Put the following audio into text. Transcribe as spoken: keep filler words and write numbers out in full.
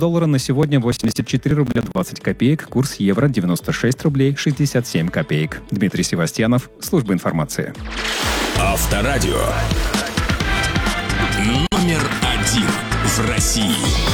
доллара на сегодня восемьдесят четыре рубля двадцать копеек, курс евро девяносто шесть рублей шестьдесят семь копеек. Дмитрий Севастьянов, служба информации. Авторадио. Номер один в России.